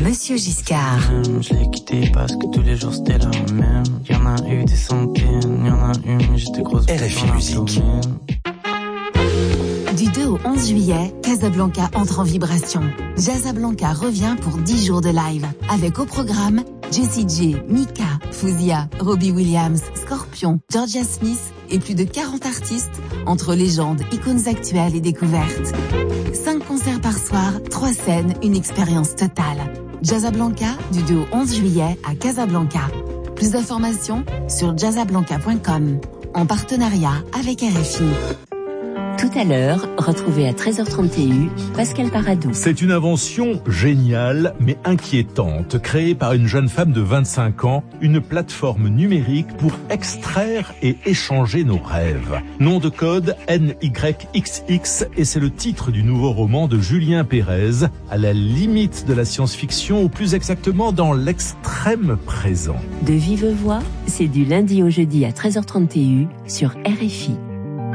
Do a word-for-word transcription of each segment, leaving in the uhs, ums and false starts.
Monsieur Giscard. Je l'ai quitté parce que tous les jours c'était la même. Y'en a eu des centaines, y'en a eu, mais j'étais grosse. R F I Musique. Du deux au onze juillet, Casablanca entre en vibration. Casablanca revient pour dix jours de live. Avec au programme Jessie J, Mika, Fouzia, Robbie Williams, Scorpion, Georgia Smith et plus de quarante artistes entre légendes, icônes actuelles et découvertes. cinq concerts par soir, trois scènes, une expérience totale. Casablanca du deux au onze juillet à Casablanca. Plus d'informations sur casablanca point com en partenariat avec R F I. Tout à l'heure, retrouvez à treize heures trente Pascal Paradou. C'est une invention géniale mais inquiétante, créée par une jeune femme de vingt-cinq ans, une plateforme numérique pour extraire et échanger nos rêves. Nom de code N Y X X et c'est le titre du nouveau roman de Julien Pérez, à la limite de la science-fiction ou plus exactement dans l'extrême présent. De vive voix, c'est du lundi au jeudi à treize heures trente sur R F I.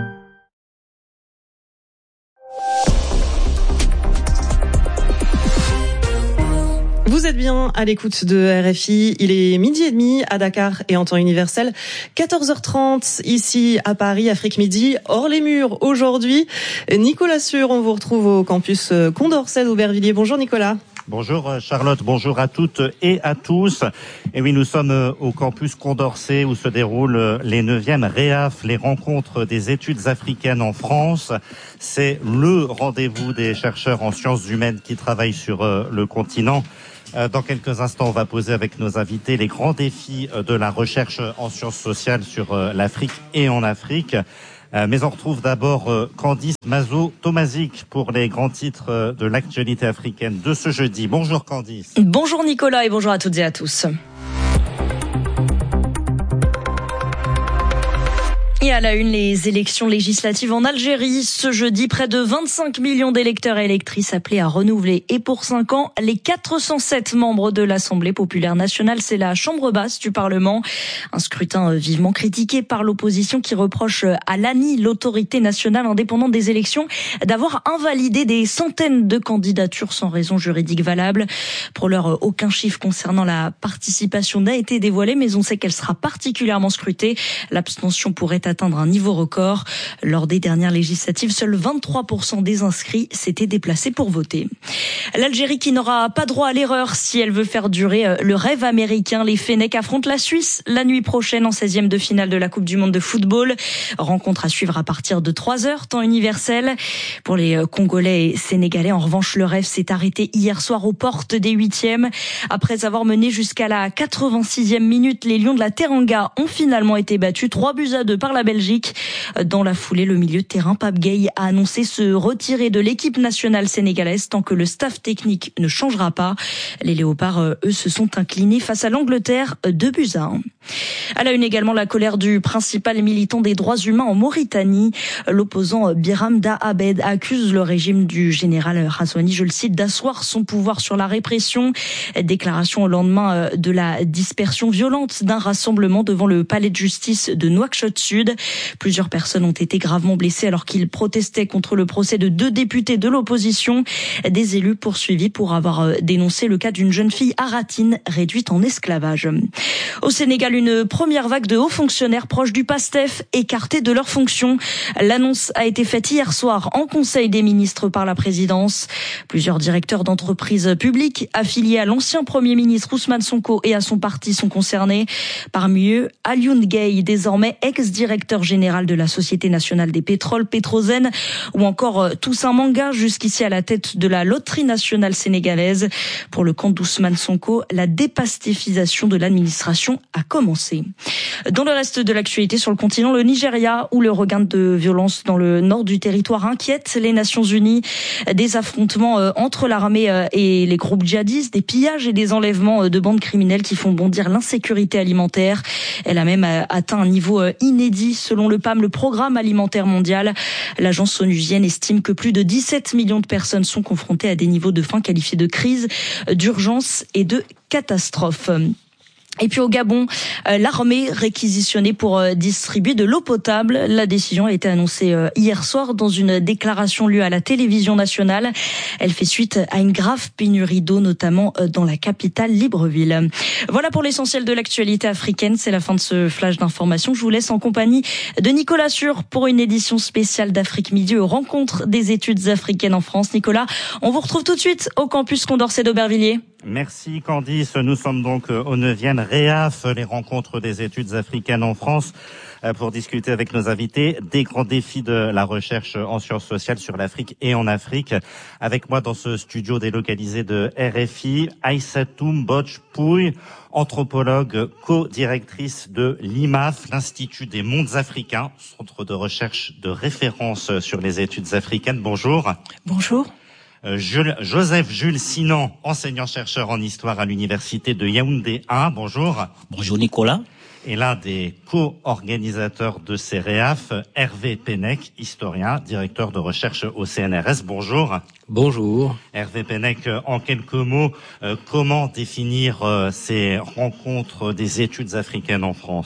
Vous êtes bien à l'écoute de R F I, il est midi et demi à Dakar et en temps universel, quatorze heures trente ici à Paris, Afrique Midi, hors les murs aujourd'hui. Nicolas Sûr, on vous retrouve au campus Condorcet d'Aubervilliers. Bonjour Nicolas. Bonjour Charlotte, bonjour à toutes et à tous. Et oui, nous sommes au campus Condorcet où se déroulent les neuvièmes REAF, les rencontres des études africaines en France. C'est le rendez-vous des chercheurs en sciences humaines qui travaillent sur le continent. Dans quelques instants, on va poser avec nos invités les grands défis de la recherche en sciences sociales sur l'Afrique et en Afrique. Mais on retrouve d'abord Candice Mazo-Tomazic pour les grands titres de l'actualité africaine de ce jeudi. Bonjour Candice. Bonjour Nicolas et bonjour à toutes et à tous. Et à la une, les élections législatives en Algérie. Ce jeudi, près de vingt-cinq millions d'électeurs et électrices appelés à renouveler. Et pour cinq ans, les quatre cent sept membres de l'Assemblée populaire nationale, c'est la chambre basse du Parlement. Un scrutin vivement critiqué par l'opposition qui reproche à l'A N I, l'autorité nationale indépendante des élections, d'avoir invalidé des centaines de candidatures sans raison juridique valable. Pour l'heure, aucun chiffre concernant la participation n'a été dévoilé, mais on sait qu'elle sera particulièrement scrutée. L'abstention pourrait atteindre un niveau record. Lors des dernières législatives, seuls vingt-trois pour cent des inscrits s'étaient déplacés pour voter. L'Algérie qui n'aura pas droit à l'erreur si elle veut faire durer le rêve américain. Les Fennecs affrontent la Suisse la nuit prochaine en seizième de finale de la Coupe du Monde de football. Rencontre à suivre à partir de trois heures, temps universel. Pour les Congolais et Sénégalais, en revanche, le rêve s'est arrêté hier soir aux portes des huitièmes. Après avoir mené jusqu'à la quatre-vingt-sixième minute, les Lions de la Teranga ont finalement été battus trois buts à deux par la Belgique. Dans la foulée, le milieu de terrain Pape Gueye a annoncé se retirer de l'équipe nationale sénégalaise tant que le staff technique ne changera pas. Les Léopards, eux, se sont inclinés face à l'Angleterre, deux buts à un. À la une également, la colère du principal militant des droits humains en Mauritanie. L'opposant Biram Da Abed accuse le régime du général Razouani, je le cite, d'asseoir son pouvoir sur la répression. Déclaration au lendemain de la dispersion violente d'un rassemblement devant le palais de justice de Nouakchott Sud. Plusieurs personnes ont été gravement blessées alors qu'ils protestaient contre le procès de deux députés de l'opposition. Des élus poursuivis pour avoir dénoncé le cas d'une jeune fille aratine réduite en esclavage. Au Sénégal, une première vague de hauts fonctionnaires proches du PASTEF écartés de leurs fonctions. L'annonce a été faite hier soir en Conseil des ministres par la présidence. Plusieurs directeurs d'entreprises publiques affiliés à l'ancien Premier ministre Ousmane Sonko et à son parti sont concernés. Parmi eux, Alioune Gueye, désormais ex-directeur général de la Société nationale des pétroles, Petrosen, ou encore Toussaint Manga, jusqu'ici à la tête de la loterie nationale sénégalaise. Pour le compte d'Ousmane Sonko, la dépastéfisation de l'administration a commencé. Dans le reste de l'actualité sur le continent, le Nigeria, où le regain de violence dans le nord du territoire inquiète les Nations Unies. Des affrontements entre l'armée et les groupes djihadistes, des pillages et des enlèvements de bandes criminelles qui font bondir l'insécurité alimentaire. Elle a même atteint un niveau inédit selon le P A M, le Programme alimentaire mondial. L'agence onusienne estime que plus de dix-sept millions de personnes sont confrontées à des niveaux de faim qualifiés de crise, d'urgence et de catastrophe. Et puis au Gabon, euh, l'armée réquisitionnée pour euh, distribuer de l'eau potable. La décision a été annoncée euh, hier soir dans une déclaration lue à la télévision nationale. Elle fait suite à une grave pénurie d'eau, notamment euh, dans la capitale Libreville. Voilà pour l'essentiel de l'actualité africaine. C'est la fin de ce flash d'information. Je vous laisse en compagnie de Nicolas Sur pour une édition spéciale d'Afrique Midi aux rencontres des études africaines en France. Nicolas, on vous retrouve tout de suite au campus Condorcet d'Aubervilliers. Merci Candice, nous sommes donc au neuvième REAF, les rencontres des études africaines en France, pour discuter avec nos invités des grands défis de la recherche en sciences sociales sur l'Afrique et en Afrique. Avec moi dans ce studio délocalisé de R F I, Aïssatou Mbodj-Pouye, anthropologue, co-directrice de l'I M A F, l'Institut des mondes africains, centre de recherche de référence sur les études africaines. Bonjour. Bonjour. Jules, Joseph Jules Sinan, enseignant-chercheur en histoire à l'université de Yaoundé un. Bonjour. Bonjour Nicolas. Et l'un des co-organisateurs de ces REAF, Hervé Pennec, historien, directeur de recherche au C N R S. Bonjour. Bonjour. Hervé Pennec, en quelques mots, euh, comment définir euh, ces rencontres des études africaines en France ?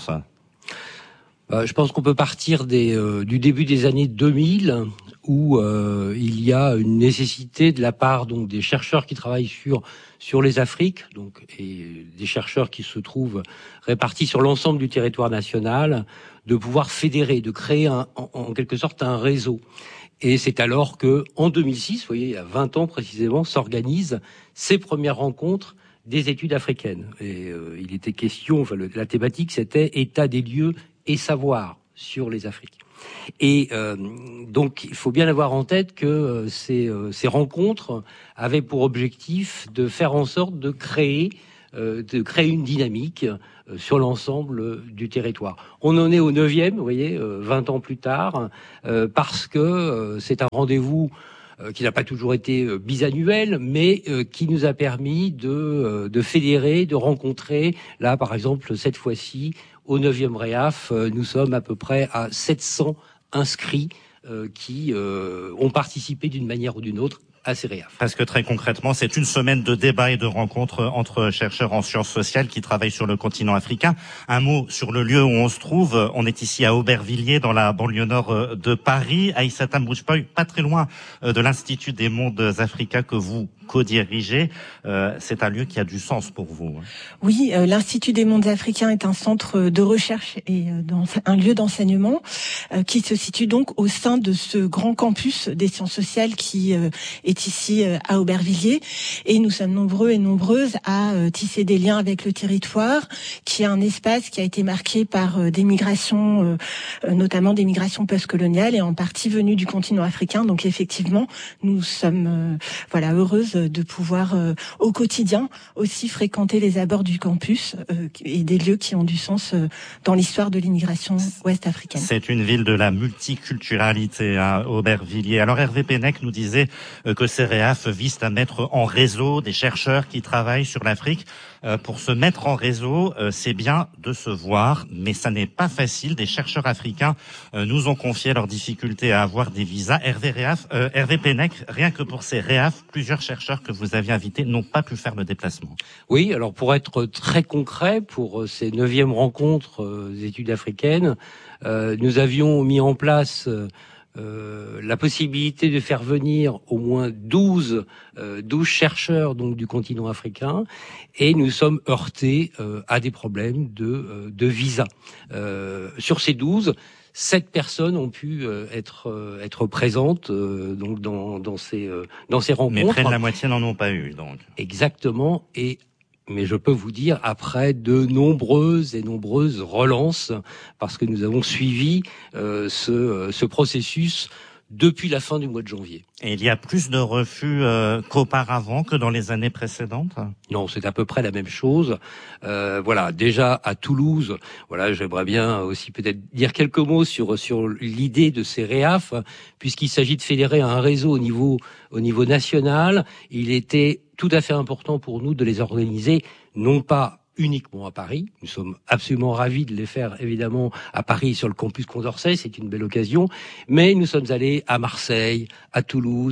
Euh, je pense qu'on peut partir des, euh, du début des années deux mille, où euh, il y a une nécessité de la part donc des chercheurs qui travaillent sur sur les Afriques, donc et des chercheurs qui se trouvent répartis sur l'ensemble du territoire national, de pouvoir fédérer, de créer un, en, en quelque sorte un réseau. Et c'est alors que, en deux mille six, vous voyez, il y a vingt ans précisément, s'organisent ces premières rencontres des études africaines. Et euh, il était question, enfin, le, la thématique, c'était état des lieux et savoir sur les Afriques. Et euh, donc, il faut bien avoir en tête que euh, ces, euh, ces rencontres avaient pour objectif de faire en sorte de créer, euh, de créer une dynamique euh, sur l'ensemble euh, du territoire. On en est au neuvième, vous voyez, euh, vingt ans plus tard, euh, parce que euh, c'est un rendez-vous euh, qui n'a pas toujours été euh, bisannuel, mais euh, qui nous a permis de, euh, de fédérer, de rencontrer, là, par exemple, cette fois-ci, au neuvième REAF, nous sommes à peu près à sept cents inscrits euh, qui euh, ont participé d'une manière ou d'une autre à ces REAF. Parce que très concrètement, c'est une semaine de débats et de rencontres entre chercheurs en sciences sociales qui travaillent sur le continent africain. Un mot sur le lieu où on se trouve. On est ici à Aubervilliers, dans la banlieue nord de Paris. Aïssatou Mbodj-Pouye, pas très loin de l'Institut des mondes africains que vous co-dirigez. Euh, c'est un lieu qui a du sens pour vous. Oui, euh, l'Institut des mondes africains est un centre de recherche et euh, dans, un lieu d'enseignement euh, qui se situe donc au sein de ce grand campus des sciences sociales qui euh, est ici euh, à Aubervilliers. Et nous sommes nombreux et nombreuses à euh, tisser des liens avec le territoire, qui est un espace qui a été marqué par euh, des migrations, euh, notamment des migrations postcoloniales et en partie venues du continent africain. Donc effectivement, nous sommes euh, voilà heureuses de pouvoir euh, au quotidien aussi fréquenter les abords du campus euh, et des lieux qui ont du sens euh, dans l'histoire de l'immigration ouest-africaine. C'est une ville de la multiculturalité à Aubervilliers. Alors Hervé Pennec nous disait euh, que ces REAF visent à mettre en réseau des chercheurs qui travaillent sur l'Afrique. Euh, pour se mettre en réseau, euh, c'est bien de se voir, mais ça n'est pas facile. Des chercheurs africains euh, nous ont confié leurs difficultés à avoir des visas. Hervé, Réaf, euh, Hervé Pennec, rien que pour ces REAF, plusieurs chercheurs que vous aviez invités n'ont pas pu faire le déplacement. Oui, alors pour être très concret, pour ces neuvièmes rencontres euh, des études africaines, euh, nous avions mis en place euh, euh, la possibilité de faire venir au moins douze, euh, douze chercheurs donc du continent africain, et nous sommes heurtés euh, à des problèmes de, euh, de visa. Euh, sur ces douze, sept personnes ont pu euh, être euh, être présentes euh, donc dans dans ces euh, dans ces rencontres. Mais près de la moitié n'en ont pas eu donc. Exactement. Et mais je peux vous dire, après de nombreuses et nombreuses relances, parce que nous avons suivi euh, ce ce processus depuis la fin du mois de janvier. Et il y a plus de refus euh, qu'auparavant, que dans les années précédentes ? Non, c'est à peu près la même chose. Euh, voilà, déjà à Toulouse, voilà, j'aimerais bien aussi peut-être dire quelques mots sur sur l'idée de ces REAF, puisqu'il s'agit de fédérer un réseau au niveau au niveau national. Il était tout à fait important pour nous de les organiser, non pas uniquement à Paris. Nous sommes absolument ravis de les faire, évidemment, à Paris, sur le campus Condorcet. C'est une belle occasion. Mais nous sommes allés à Marseille, à Toulouse,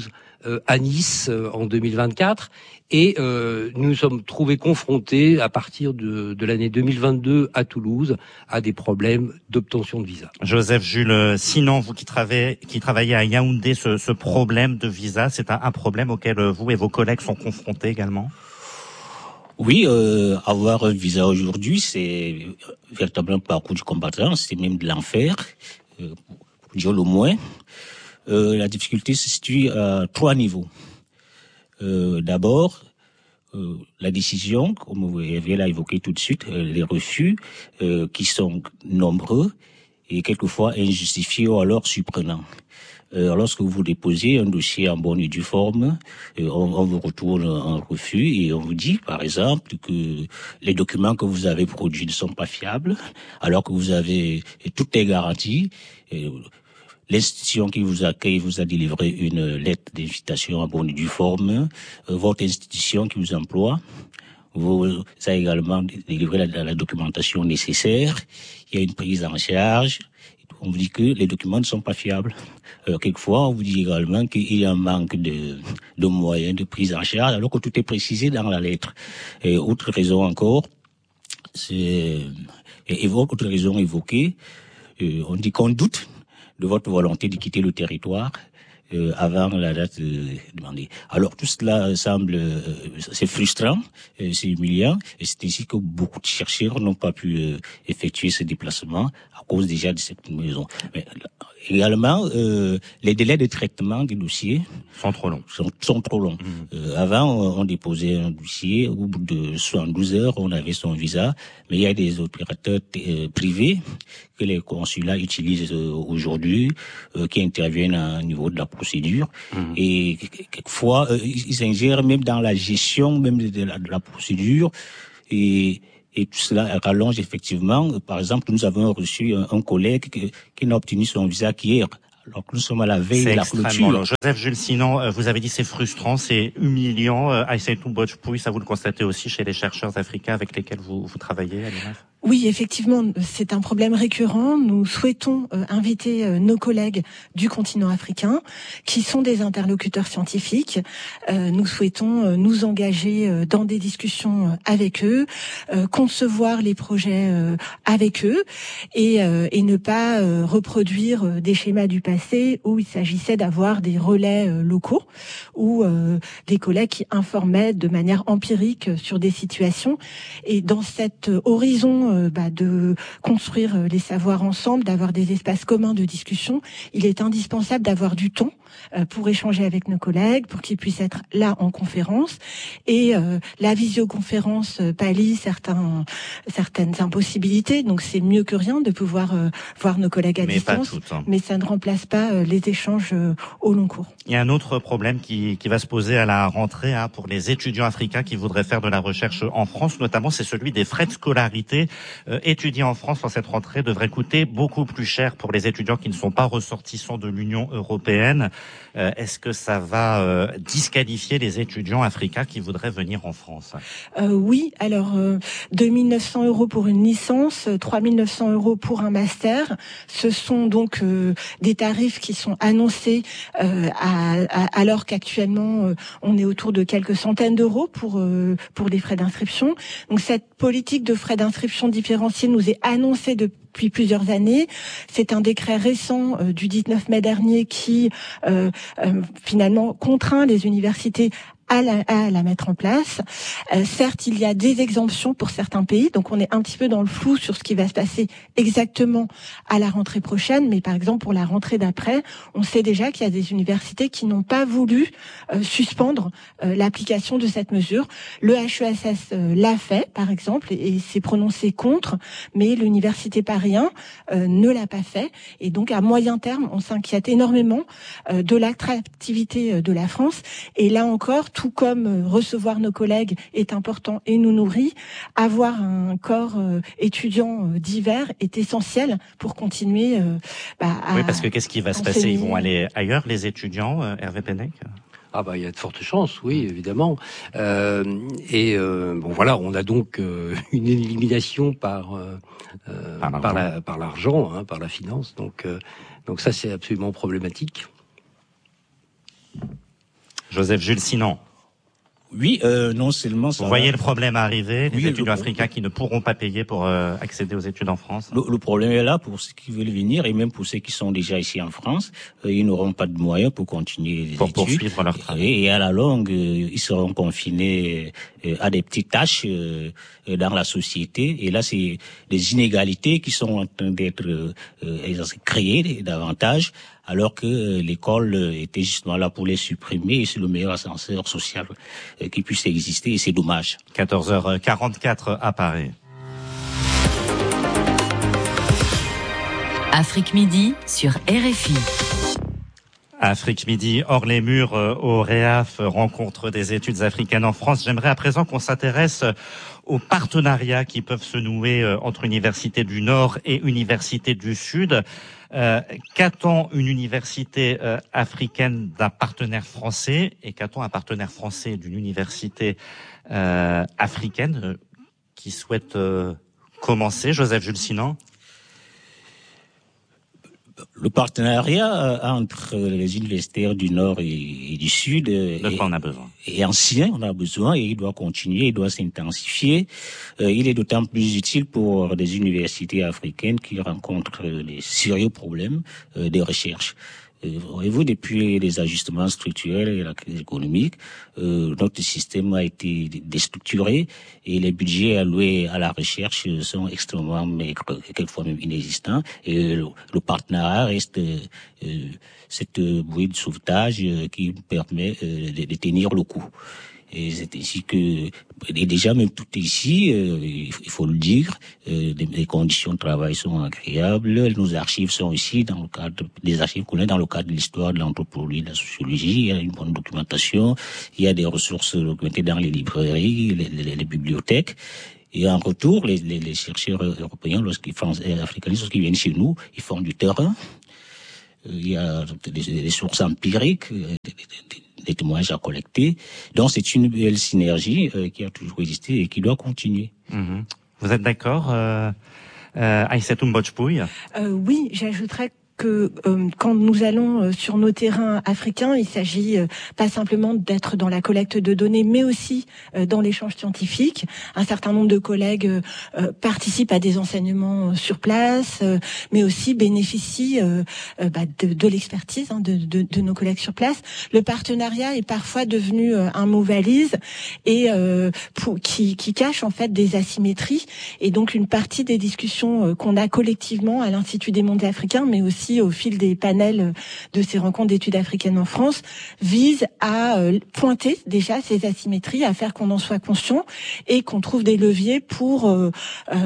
euh, à Nice euh, en deux mille vingt-quatre. Et euh, nous nous sommes trouvés confrontés, à partir de, de l'année deux mille vingt-deux à Toulouse, à des problèmes d'obtention de visa. Joseph Jules Sinan, vous qui travaillez, qui travaillez à Yaoundé, ce, ce problème de visa, c'est un, un problème auquel vous et vos collègues sont confrontés également? Oui, euh, avoir un visa aujourd'hui, c'est véritablement un parcours du combattant, c'est même de l'enfer, euh, pour dire le moins. Euh, la difficulté se situe à trois niveaux. Euh, d'abord, euh, la décision, comme vous l'avez là évoqué tout de suite, euh, les refus euh, qui sont nombreux et quelquefois injustifiés ou alors surprenants. Euh, lorsque vous déposez un dossier en bonne et due forme, euh, on, on vous retourne un refus et on vous dit, par exemple, que les documents que vous avez produits ne sont pas fiables, alors que vous avez toutes les garanties. Euh, L'institution qui vous accueille vous a délivré une lettre d'invitation en bonne et due forme. Euh, votre institution qui vous emploie vous a également délivré la, la documentation nécessaire. Il y a une prise en charge. On vous dit que les documents ne sont pas fiables. Euh, quelquefois, on vous dit également qu'il y a un manque de, de moyens de prise en charge, alors que tout est précisé dans la lettre. Et autre raison encore, c'est et, et autre raison évoquée, euh, on dit qu'on doute de votre volonté de quitter le territoire euh, avant la date euh, demandée. Alors tout cela semble, euh, c'est frustrant, euh, c'est humiliant, et c'est ainsi que beaucoup de chercheurs n'ont pas pu euh, effectuer ce déplacement à cause déjà de cette maison. Mais également, euh, les délais de traitement des dossiers sont trop longs. Sont, sont trop longs. Mmh. Euh, avant, on, on déposait un dossier, au bout de soixante-douze heures, on avait son visa, mais il y a des opérateurs euh, privés que les consulats utilisent euh, aujourd'hui, euh, qui interviennent à un niveau de la procédure, mmh. et quelquefois, euh, ils ingèrent même dans la gestion même de la, de la procédure, et Et tout cela rallonge effectivement. Par exemple, nous avons reçu un, un collègue qui, qui n'a obtenu son visa qu'hier. Alors que nous sommes à la veille de la clôture. Long. Joseph Jules Sinan, vous avez dit c'est frustrant, c'est humiliant. Aïssatou Botchpouy, ça vous le constatez aussi chez les chercheurs africains avec lesquels vous, vous travaillez à l'I N A F? Oui, effectivement, c'est un problème récurrent. Nous souhaitons euh, inviter euh, nos collègues du continent africain, qui sont des interlocuteurs scientifiques. Euh, nous souhaitons euh, nous engager euh, dans des discussions euh, avec eux, euh, concevoir les projets euh, avec eux, et, euh, et ne pas euh, reproduire euh, des schémas du passé où il s'agissait d'avoir des relais euh, locaux, ou euh, des collègues qui informaient de manière empirique euh, sur des situations. Et dans cet euh, horizon euh, bah, de construire euh, les savoirs ensemble, d'avoir des espaces communs de discussion, il est indispensable d'avoir du temps euh, pour échanger avec nos collègues, pour qu'ils puissent être là en conférence. Et euh, la visioconférence euh, pallie certains, certaines impossibilités, donc c'est mieux que rien de pouvoir euh, voir nos collègues à mais distance, pas toutes, hein. Mais ça ne remplace pas euh, les échanges euh, au long cours. Il y a un autre problème qui, qui va se poser à la rentrée hein, pour les étudiants africains qui voudraient faire de la recherche en France, notamment c'est celui des frais de scolarité. Euh, étudier en France en cette rentrée devrait coûter beaucoup plus cher pour les étudiants qui ne sont pas ressortissants de l'Union européenne. Euh, est-ce que ça va euh, disqualifier les étudiants africains qui voudraient venir en France? euh, Oui, alors euh, deux mille neuf cents euros pour une licence, trois mille neuf cents euros pour un master. Ce sont donc euh, des tarifs qui sont annoncés euh, à, à, alors qu'actuellement euh, on est autour de quelques centaines d'euros pour euh, pour les frais d'inscription. Donc cette politique de frais d'inscription différenciés nous est annoncée depuis plusieurs années. C'est un décret récent euh, du dix-neuf mai dernier qui euh, euh, finalement contraint les universités à la, à la mettre en place. Euh, certes, il y a des exemptions pour certains pays, donc on est un petit peu dans le flou sur ce qui va se passer exactement à la rentrée prochaine, mais par exemple pour la rentrée d'après, on sait déjà qu'il y a des universités qui n'ont pas voulu euh, suspendre euh, l'application de cette mesure. Le H E S S euh, l'a fait, par exemple, et, et s'est prononcé contre, mais l'université Paris un euh, ne l'a pas fait, et donc à moyen terme, on s'inquiète énormément euh, de l'attractivité de la France, et là encore, tout comme recevoir nos collègues est important et nous nourrit, avoir un corps euh, étudiant euh, divers est essentiel pour continuer euh, bah, à... Oui, parce que qu'est-ce qui va se enseigner. passer? Ils vont aller ailleurs, les étudiants, euh, Hervé Pennec? Ah bah il y a de fortes chances, oui, évidemment. Euh, et euh, bon voilà, on a donc euh, une élimination par euh, par, par, la, par l'argent, hein, par la finance. Donc euh, donc ça c'est absolument problématique. Joseph Jules Sinan. Oui, euh, non seulement ça. Vous voyez le problème arriver, les oui, étudiants le... africains qui ne pourront pas payer pour euh, accéder aux études en France. Le, le problème est là pour ceux qui veulent venir et même pour ceux qui sont déjà ici en France. Euh, ils n'auront pas de moyens pour continuer les pour études. Pour poursuivre leur travail. Et, et à la longue, euh, ils seront confinés euh, à des petites tâches euh, dans la société. Et là, c'est des inégalités qui sont en train d'être euh, créées davantage, alors que euh, l'école était justement là pour les supprimer, et c'est le meilleur ascenseur social euh, qui puisse exister, et c'est dommage. quatorze heures quarante-quatre à Paris. Afrique Midi sur R F I. Afrique Midi, hors les murs, euh, au REAF, rencontre des études africaines en France. J'aimerais à présent qu'on s'intéresse aux partenariats qui peuvent se nouer euh, entre universités du Nord et universités du Sud. Euh, qu'attend une université euh, africaine d'un partenaire français et qu'attend un partenaire français d'une université euh, africaine euh, qui souhaite euh, commencer? Joseph Jules Sinan. Le partenariat entre les universitaires du Nord et, et du Sud de quoi on a besoin. est ancien, on a besoin, et il doit continuer, il doit s'intensifier. Euh, il est d'autant plus utile pour des universités africaines qui rencontrent des sérieux problèmes euh, de recherche. Euh, voyez-vous, depuis les ajustements structurels et la crise économique, euh, notre système a été déstructuré et les budgets alloués à la recherche sont extrêmement maigres, quelquefois même inexistants. Et le, le partenariat reste euh, cette bouée de sauvetage euh, qui permet euh, de, de tenir le coup. Et c'est ainsi que, et déjà même tout ici, euh, il faut le dire, euh, les, les conditions de travail sont agréables, nos archives sont ici dans le cadre des archives qu'on a dans le cadre de l'histoire, de l'anthropologie, de la sociologie. Il y a une bonne documentation, il y a des ressources documentées dans les librairies, les, les, les bibliothèques. Et en retour, les, les, les chercheurs européens, lorsqu'ils font, africains, lorsqu'ils viennent chez nous, ils font du terrain. Il y a des, des sources empiriques, des, des, des témoignages à collecter. Donc c'est une belle synergie euh, qui a toujours existé et qui doit continuer. Mmh. Vous êtes d'accord, euh, euh, Aïssatou Mbodjpouy? euh, Oui, j'ajouterais que euh, quand nous allons euh, sur nos terrains africains, il s'agit euh, pas simplement d'être dans la collecte de données, mais aussi euh, dans l'échange scientifique. Un certain nombre de collègues euh, euh, participent à des enseignements euh, sur place, euh, mais aussi bénéficient euh, euh, bah, de, de l'expertise hein, de, de, de nos collègues sur place. Le partenariat est parfois devenu euh, un mot valise et euh, pour, qui, qui cache en fait des asymétries. Et donc une partie des discussions euh, qu'on a collectivement à l'Institut des mondes africains, mais aussi au fil des panels de ces rencontres d'études africaines en France, vise à euh, pointer déjà ces asymétries, à faire qu'on en soit conscient et qu'on trouve des leviers pour euh, euh,